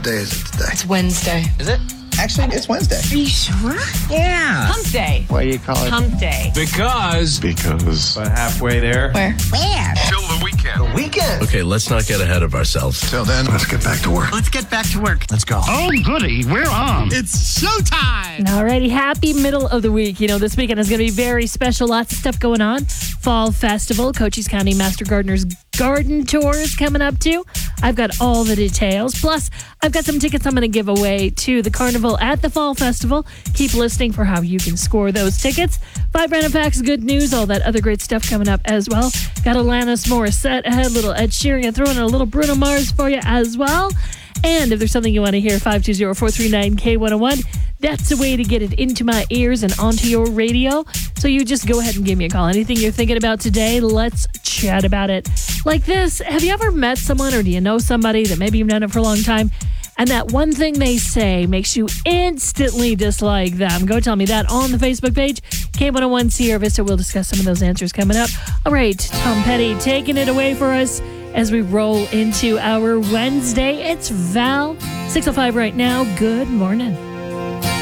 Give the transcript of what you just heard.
day is it today? It's Wednesday. Is it? Actually, it's Wednesday. Are you sure? Yeah. Hump day. Why do you call it? Hump day. Because. But halfway there. Where? Till the weekend. The weekend. Okay, let's not get ahead of ourselves. Till then, let's get back to work. Let's get back to work. Let's go. Oh, goody, we're on. It's showtime. Alrighty, happy middle of the week. You know, this weekend is going to be very special. Lots of stuff going on. Fall Festival, Cochise County Master Gardener's Garden Tour is coming up too. I've got all the details. Plus, I've got some tickets I'm going to give away to the Carnival at the Fall Festival. Keep listening for how you can score those tickets. 5 random facts, good news, all that other great stuff coming up as well. Got Alanis Morissette ahead, little Ed Sheeran, throwing in a little Bruno Mars for you as well. And if there's something you want to hear, 520-439-K101. That's a way to get it into my ears and onto your radio. So you just go ahead and give me a call. Anything you're thinking about today, let's chat about it. Like this, have you ever met someone or do you know somebody that maybe you've known it for a long time and that one thing they say makes you instantly dislike them? Go tell me that on the Facebook page, K101 Sierra Vista. We'll discuss some of those answers coming up. All right, Tom Petty taking it away for us as we roll into our Wednesday. It's Val, 6:05 right now. Good morning.